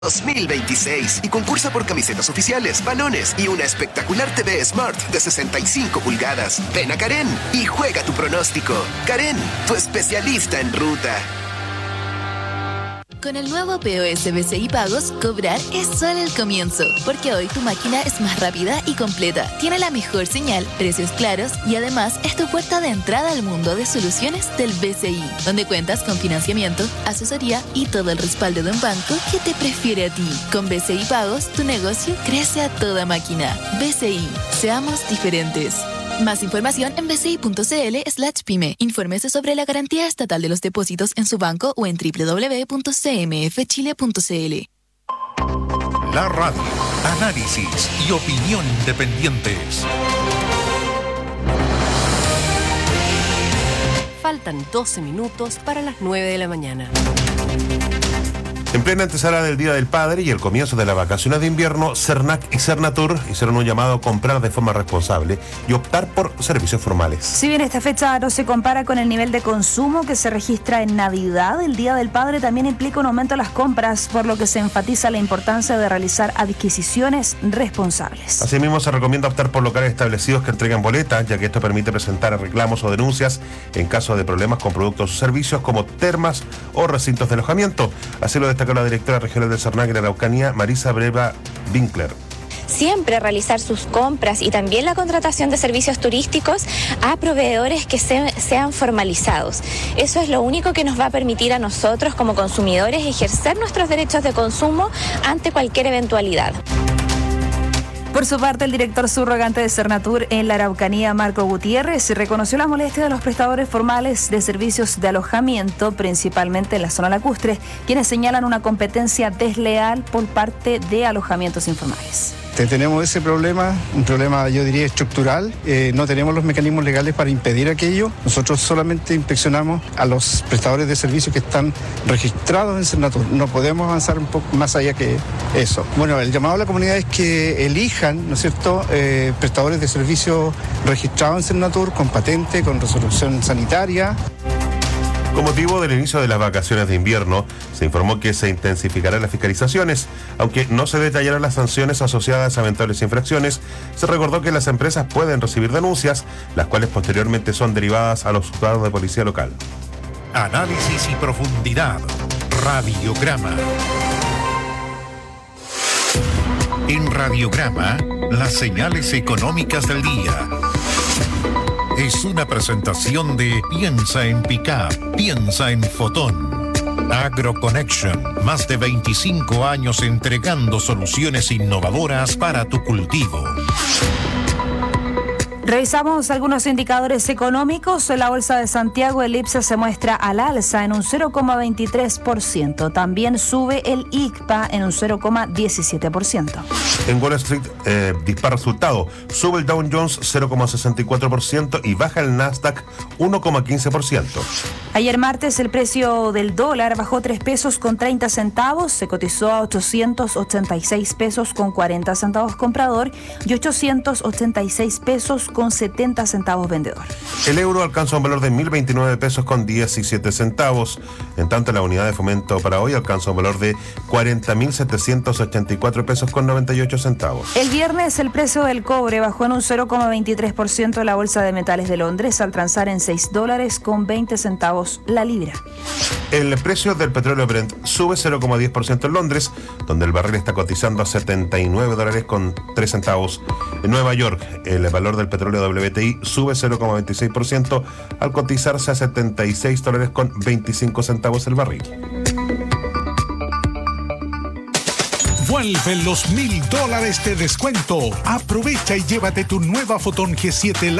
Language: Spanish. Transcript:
2026 y concursa por camisetas oficiales, balones y una espectacular TV Smart de 65 pulgadas. Ven a Karen y juega tu pronóstico. Karen, tu especialista en ruta. Con el nuevo POS BCI Pagos, cobrar es solo el comienzo, porque hoy tu máquina es más rápida y completa, tiene la mejor señal, precios claros y además es tu puerta de entrada al mundo de soluciones del BCI, donde cuentas con financiamiento, asesoría y todo el respaldo de un banco que te prefiere a ti. Con BCI Pagos, tu negocio crece a toda máquina. BCI, seamos diferentes. Más información en bci.cl/pyme. Infórmese sobre la garantía estatal de los depósitos en su banco o en www.cmfchile.cl. La radio, análisis y opinión independientes. Faltan 12 minutos para las 9 de la mañana. En plena antesala del Día del Padre y el comienzo de las vacaciones de invierno, Cernac y Cernatur hicieron un llamado a comprar de forma responsable y optar por servicios formales. Si bien esta fecha no se compara con el nivel de consumo que se registra en Navidad, el Día del Padre también implica un aumento en las compras, por lo que se enfatiza la importancia de realizar adquisiciones responsables. Asimismo, se recomienda optar por locales establecidos que entregan boletas, ya que esto permite presentar reclamos o denuncias en caso de problemas con productos o servicios como termas o recintos de alojamiento. Así lo destacó la directora regional del Cernac en la Araucanía, Marisa Breva Winkler. Siempre realizar sus compras y también la contratación de servicios turísticos a proveedores que sean formalizados. Eso es lo único que nos va a permitir a nosotros como consumidores ejercer nuestros derechos de consumo ante cualquier eventualidad. Por su parte, el director subrogante de Cernatur en la Araucanía, Marco Gutiérrez, reconoció la molestia de los prestadores formales de servicios de alojamiento, principalmente en la zona lacustre, quienes señalan una competencia desleal por parte de alojamientos informales. Tenemos ese problema, un problema yo diría estructural, no tenemos los mecanismos legales para impedir aquello, nosotros solamente inspeccionamos a los prestadores de servicios que están registrados en Cernatur, no podemos avanzar un poco más allá que eso. Bueno, el llamado a la comunidad es que elijan, ¿no es cierto?, prestadores de servicios registrados en Cernatur con patente, con resolución sanitaria. Con motivo del inicio de las vacaciones de invierno, se informó que se intensificarán las fiscalizaciones. Aunque no se detallaron las sanciones asociadas a eventuales infracciones, se recordó que las empresas pueden recibir denuncias, las cuales posteriormente son derivadas a los juzgados de policía local. Análisis y profundidad. Radiograma. En Radiograma, las señales económicas del día. Es una presentación de Piensa en Pickup, piensa en Fotón. AgroConnection, más de 25 años entregando soluciones innovadoras para tu cultivo. Revisamos algunos indicadores económicos. En la Bolsa de Santiago, el IPSA se muestra al alza en un 0,23%. También sube el ICPA en un 0,17%. En Wall Street, dispara resultado. Sube el Dow Jones 0,64% y baja el Nasdaq 1,15%. Ayer martes, el precio del dólar bajó 3 pesos con 30 centavos. Se cotizó a 886 pesos con 40 centavos comprador y 886 pesos con 70 centavos vendedor. El euro alcanza un valor de 1.029 pesos con 17 centavos. En tanto, la unidad de fomento para hoy alcanza un valor de 40.784 pesos con 98 centavos. El viernes, el precio del cobre bajó en un 0,23% en la Bolsa de Metales de Londres, al transar en $6 con 20 centavos la libra. El precio del petróleo Brent sube 0,10% en Londres, donde el barril está cotizando a $79 con 3 centavos. En Nueva York, el valor del petróleo WTI sube 0,26% al cotizarse a $76 con 25 centavos el barril. Vuelven los $1,000 de descuento. Aprovecha y llévate tu nueva Fotón G7